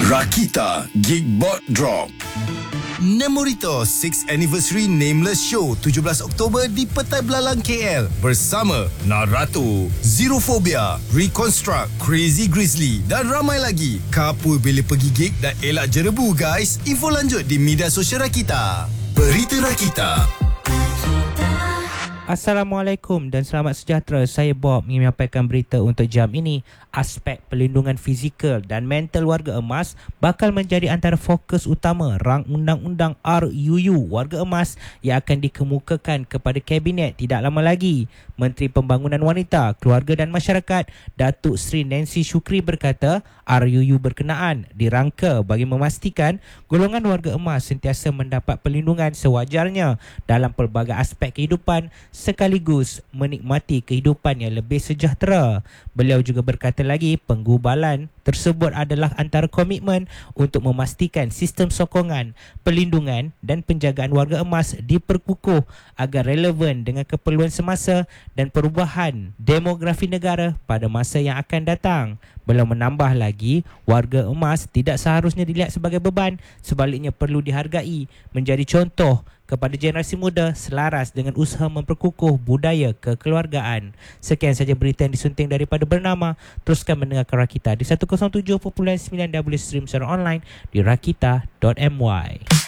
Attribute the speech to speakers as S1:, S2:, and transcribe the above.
S1: Rakita Geekbot Drop. Nemorito 6th Anniversary Nameless Show 17 Oktober di Petai Belalang KL bersama Naratu, Xerophobia, Reconstruct, Crazy Grizzly dan ramai lagi. Kapur bila pergi gig dan elak jerebu guys. Info lanjut di media sosial Rakita. Berita Rakita.
S2: Assalamualaikum dan selamat sejahtera. Saya Bob ingin menyampaikan berita untuk jam ini. Aspek pelindungan fizikal dan mental warga emas bakal menjadi antara fokus utama rang undang-undang RUU Warga Emas yang akan dikemukakan kepada Kabinet tidak lama lagi. Menteri Pembangunan Wanita, Keluarga dan Masyarakat Datuk Seri Nancy Shukri berkata RUU berkenaan dirangka bagi memastikan golongan warga emas sentiasa mendapat perlindungan sewajarnya dalam pelbagai aspek kehidupan sekaligus menikmati kehidupan yang lebih sejahtera. Beliau juga berkata lagi, penggubalan tersebut adalah antara komitmen untuk memastikan sistem sokongan, perlindungan dan penjagaan warga emas diperkukuh agar relevan dengan keperluan semasa dan perubahan demografi negara pada masa yang akan datang. Beliau menambah lagi, warga emas tidak seharusnya dilihat sebagai beban, sebaliknya perlu dihargai, menjadi contoh kepada generasi muda selaras dengan usaha memperkukuh budaya kekeluargaan. Sekian saja berita yang disunting daripada Bernama. Teruskan mendengarkan Rakita di 107.9 W stream secara online di rakita.my.